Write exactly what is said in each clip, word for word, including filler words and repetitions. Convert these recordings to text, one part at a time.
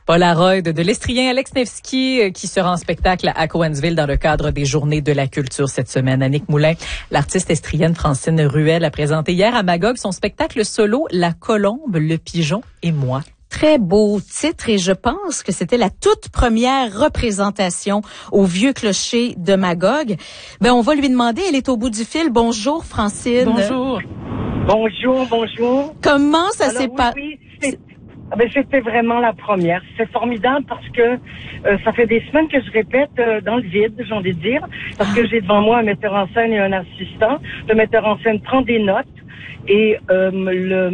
Polaroid de l'Estrien Alex Nevsky qui sera en spectacle à Cowansville dans le cadre des Journées de la culture cette semaine. Annick Moulin, l'artiste estrienne Francine Ruel a présenté hier à Magog son spectacle solo La Colombe, le Pigeon et moi. Très beau titre et je pense que c'était la toute première représentation au Vieux Clocher de Magog. Ben on va lui demander, elle est au bout du fil. Bonjour Francine. Bonjour. Bonjour, bonjour. Comment ça Alors, s'est oui, passé? Oui, c'est... Ah ben, c'était vraiment la première. C'est formidable parce que euh, ça fait des semaines que je répète euh, dans le vide, j'ai envie de dire, parce que j'ai devant moi un metteur en scène et un assistant. Le metteur en scène prend des notes et euh, le,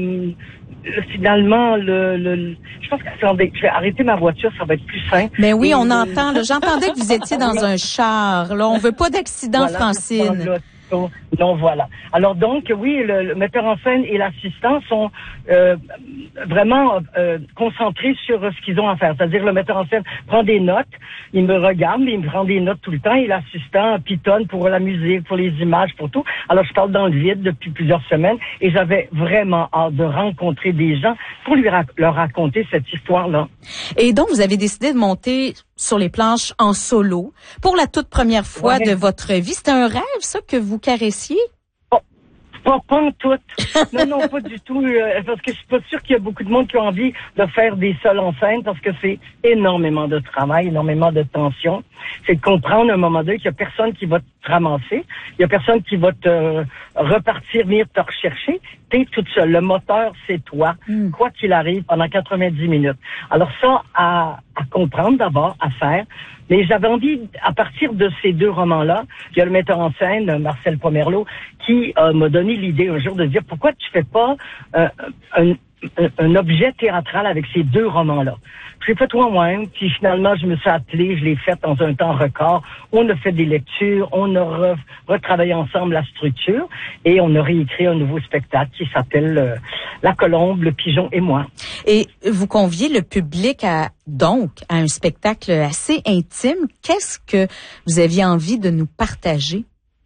le finalement le, le je pense que attendez, je vais arrêter ma voiture, ça va être plus simple. Mais oui, et on le... entend. Là, j'entendais que vous étiez dans un char. Là, on veut pas d'accident, voilà, Francine. Non, voilà. Alors donc, oui, le, le metteur en scène et l'assistant sont euh, vraiment euh, concentrés sur ce qu'ils ont à faire. C'est-à-dire, le metteur en scène prend des notes, il me regarde, il me prend des notes tout le temps, et l'assistant pitonne pour la musique, pour les images, pour tout. Alors, je parle dans le vide depuis plusieurs semaines, et j'avais vraiment hâte de rencontrer des gens pour lui rac- leur raconter cette histoire-là. Et donc, vous avez décidé de monter sur les planches en solo pour la toute première fois ouais. de votre vie. C'était un rêve, ça, que vous caressiez? Oh, pas, pas en tout. Non, non, pas du tout. Euh, parce que je suis pas sûre qu'il y a beaucoup de monde qui a envie de faire des sols en scène parce que c'est énormément de travail, énormément de tension. C'est de comprendre à un moment donné qu'il y a personne qui va te ramasser. Il y a personne qui va te euh, repartir, venir te rechercher. T'es toute seule. Le moteur, c'est toi. Mm. Quoi qu'il arrive pendant quatre-vingt-dix minutes. Alors ça, à, à comprendre d'abord, à faire. Mais j'avais envie, à partir de ces deux romans-là, il y a le metteur en scène, Marcel Pomerleau, qui euh, m'a donné l'idée un jour de dire pourquoi tu fais pas euh, un, un, un objet théâtral avec ces deux romans-là. J'ai fait moi-même, puis finalement, je me suis attelé, je l'ai fait dans un temps record. On a fait des lectures, on a re, retravaillé ensemble la structure, et on a réécrit un nouveau spectacle qui s'appelle euh, La Colombe, le Pigeon et moi. Et vous conviez le public à, donc, à un spectacle assez intime. Qu'est-ce que vous aviez envie de nous partager?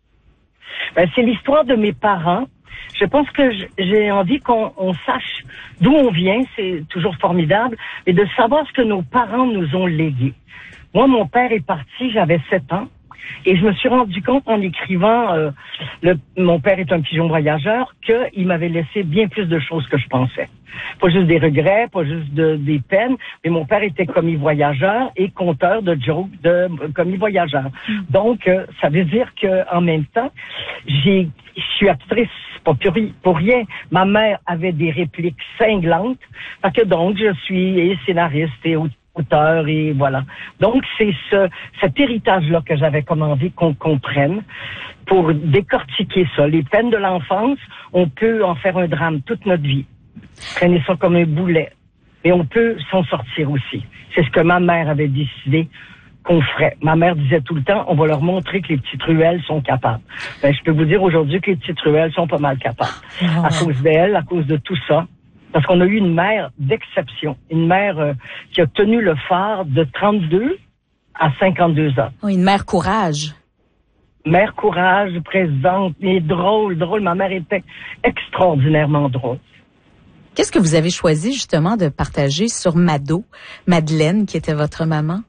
Ben, c'est l'histoire de mes parents. Je pense que j'ai envie qu'on on sache d'où on vient, c'est toujours formidable, et de savoir ce que nos parents nous ont légué. Moi, mon père est parti, j'avais sept ans, et je me suis rendu compte en écrivant euh, le, mon père est un pigeon voyageur, qu'il m'avait laissé bien plus de choses que je pensais. Pas juste des regrets, pas juste de, des peines, mais mon père était commis voyageur et conteur de jokes de euh, commis voyageur. Mm. Donc, euh, ça veut dire que en même temps, j'ai, je suis actrice, pas pour rien. Ma mère avait des répliques cinglantes, parce que donc je suis et scénariste et auteur et voilà. Donc c'est ce cet héritage-là que j'avais comme envie qu'on comprenne pour décortiquer ça. Les peines de l'enfance, on peut en faire un drame toute notre vie. Traîner ça comme un boulet. Mais on peut s'en sortir aussi. C'est ce que ma mère avait décidé qu'on ferait. Ma mère disait tout le temps, on va leur montrer que les petites ruelles sont capables. Ben, je peux vous dire aujourd'hui que les petites ruelles sont pas mal capables. Oh. À cause d'elle, à cause de tout ça. Parce qu'on a eu une mère d'exception. Une mère euh, qui a tenu le phare de trente-deux à cinquante-deux ans. Oh, une mère courage. Mère courage, présente, et drôle, drôle. Ma mère était extraordinairement drôle. Qu'est-ce que vous avez choisi justement de partager sur Mado, Madeleine, qui était votre maman?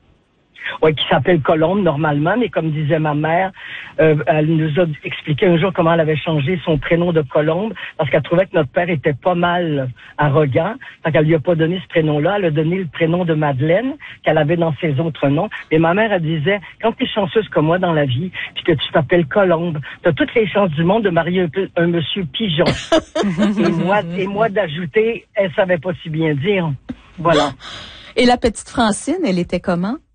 Oui, qui s'appelle Colombe normalement, mais comme disait ma mère, euh, elle nous a expliqué un jour comment elle avait changé son prénom de Colombe, parce qu'elle trouvait que notre père était pas mal arrogant, donc elle lui a pas donné ce prénom-là, elle a donné le prénom de Madeleine, qu'elle avait dans ses autres noms. Mais ma mère, elle disait, quand tu es chanceuse comme moi dans la vie, puis que tu t'appelles Colombe, tu as toutes les chances du monde de marier un, un monsieur pigeon. et moi, et moi d'ajouter, elle savait pas si bien dire. Voilà. Et la petite Francine, elle était comment?